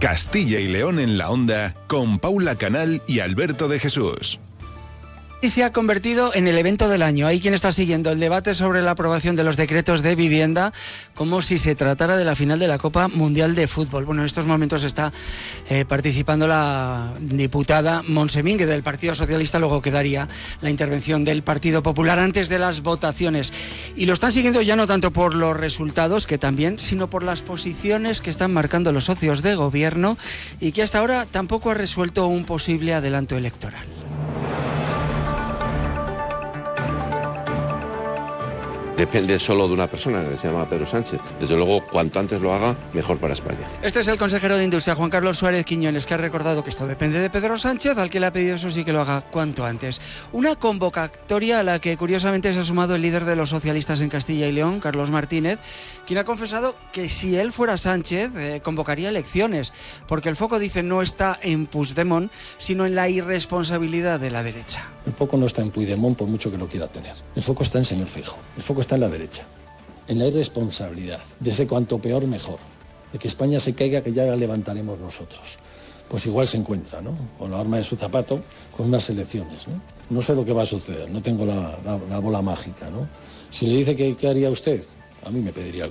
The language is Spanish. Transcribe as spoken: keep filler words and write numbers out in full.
Castilla y León en la Onda, con Paula Canal y Alberto de Jesús. Y se ha convertido en el evento del año. Hay quien está siguiendo el debate sobre la aprobación de los decretos de vivienda como si se tratara de la final de la Copa Mundial de Fútbol. Bueno, en estos momentos está eh, participando la diputada Montse Mínguez del Partido Socialista, luego quedaría la intervención del Partido Popular antes de las votaciones. Y lo están siguiendo ya no tanto por los resultados, que también, sino por las posiciones que están marcando los socios de gobierno y que hasta ahora tampoco ha resuelto un posible adelanto electoral. Depende solo de una persona que se llama Pedro Sánchez. Desde luego, cuanto antes lo haga, mejor para España. Este es el consejero de Industria, Juan Carlos Suárez Quiñones, que ha recordado que esto depende de Pedro Sánchez, al que le ha pedido eso sí que lo haga cuanto antes. Una convocatoria a la que curiosamente se ha sumado el líder de los socialistas en Castilla y León, Carlos Martínez, quien ha confesado que si él fuera Sánchez, eh, convocaría elecciones, porque el foco, dice, no está en Puigdemont, sino en la irresponsabilidad de la derecha. El foco no está en Puigdemont, por mucho que lo quiera tener. El foco está en señor Feijóo. El foco está en la derecha, en la irresponsabilidad, desde cuanto peor mejor, de que España se caiga, que ya la levantaremos nosotros. Pues igual se encuentra, ¿no?, con la arma de su zapato, con unas elecciones, ¿no? No sé lo que va a suceder, no tengo la, la, la bola mágica, ¿no? Si le dice que qué haría usted, a mí me pediría el